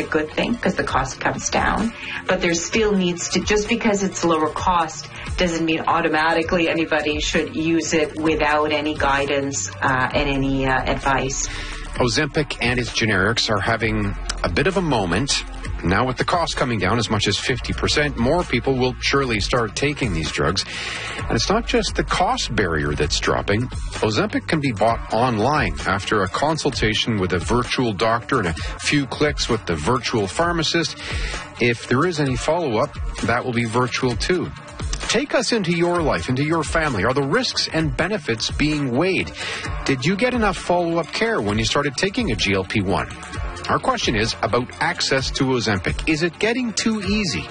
good thing because the cost comes down. But there still needs to, just because it's lower cost doesn't mean automatically anybody should use it without any guidance and any advice. Ozempic and its generics are having a bit of a moment. Now with the cost coming down as much as 50%, more people will surely start taking these drugs. And it's not just the cost barrier that's dropping. Ozempic can be bought online after a consultation with a virtual doctor and a few clicks with the virtual pharmacist. If there is any follow-up, that will be virtual too. Take us into your life, into your family. Are the risks and benefits being weighed? Did you get enough follow-up care when you started taking a GLP-1? Our question is about access to Ozempic. Is it getting too easy?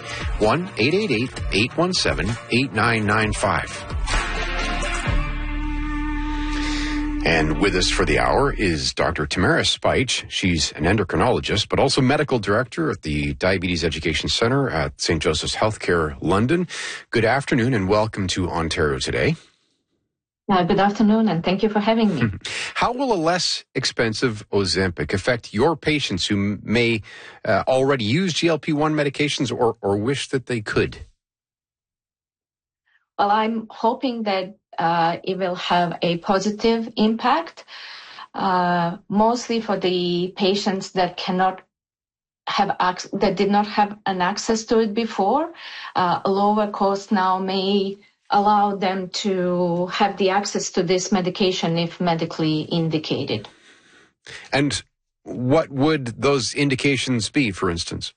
1-888-817-8995. And with us for the hour is Dr. Tamara Spych. She's an endocrinologist, but also medical director at the Diabetes Education Centre at St. Joseph's Healthcare, London. Good afternoon and welcome to Ontario Today. Good afternoon, and thank you for having me. How will a less expensive Ozempic affect your patients who may already use GLP-1 medications or wish that they could? Well, I'm hoping that it will have a positive impact, mostly for the patients that that did not have an access to it before. A lower cost now may allow them to have the access to this medication if medically indicated. And what would those indications be, for instance?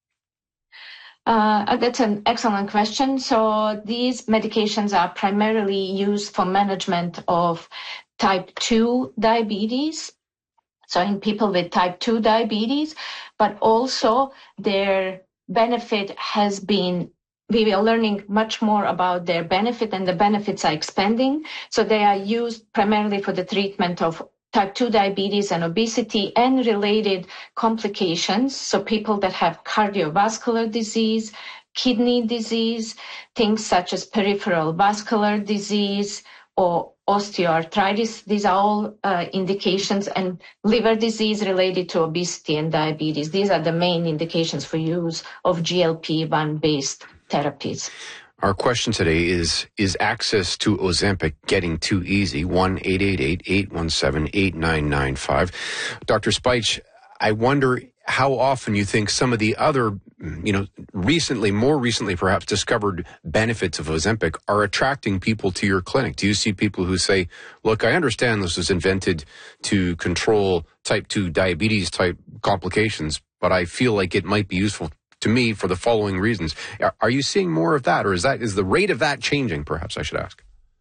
That's an excellent question. So these medications are primarily used for management of type 2 diabetes, so in people with type 2 diabetes, but also their benefit has been, we are learning much more about their benefit, and the benefits are expanding. So they are used primarily for the treatment of type 2 diabetes and obesity and related complications. So people that have cardiovascular disease, kidney disease, things such as peripheral vascular disease or osteoarthritis. These are all indications, and liver disease related to obesity and diabetes. These are the main indications for use of GLP-1 based therapies. Our question today is access to Ozempic getting too easy? 1-888-817-8995. Dr. Spych, I wonder how often you think some of the other, more recently perhaps discovered benefits of Ozempic are attracting people to your clinic. Do you see people who say, look, I understand this was invented to control type 2 diabetes type complications, but I feel like it might be useful to me for the following reasons. Are you seeing more of that, or is the rate of that changing, perhaps I should ask?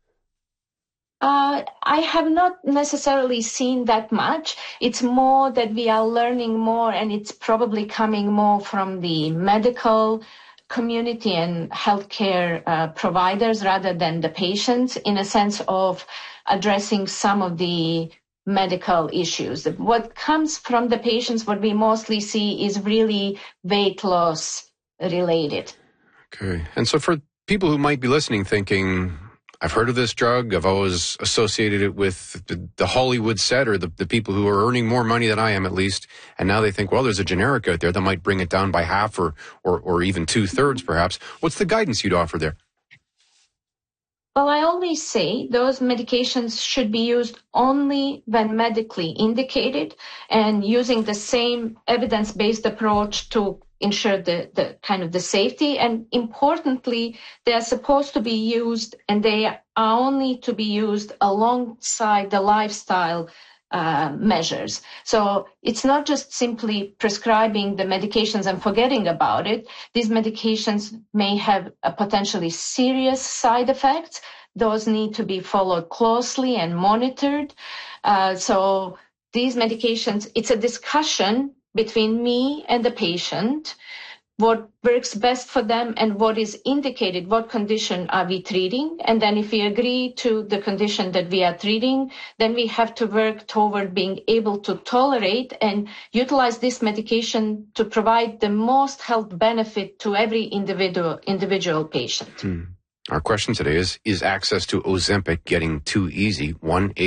I have not necessarily seen that much. It's more that we are learning more, and it's probably coming more from the medical community and healthcare providers rather than the patients, in a sense of addressing some of the medical issues. What comes from the patients, what we mostly see is really weight loss related. Okay. And so for people who might be listening thinking, I've heard of this drug, I've always associated it with the Hollywood set or the people who are earning more money than I am at least, and now they think, well, there's a generic out there that might bring it down by half or even 2/3 perhaps. What's the guidance you'd offer there? Well, I always say those medications should be used only when medically indicated and using the same evidence-based approach to ensure the kind of the safety. And importantly, they are supposed to be used, and they are only to be used alongside the lifestyle measures. So it's not just simply prescribing the medications and forgetting about it. These medications may have a potentially serious side effects. Those need to be followed closely and monitored. So these medications, it's a discussion between me and the patient, what works best for them and what is indicated, what condition are we treating. And then if we agree to the condition that we are treating, then we have to work toward being able to tolerate and utilize this medication to provide the most health benefit to every individual patient. Our question today is access to Ozempic getting too easy?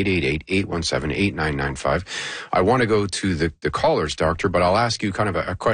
1-888-817-8995. I want to go to the callers, doctor, but I'll ask you kind of a question.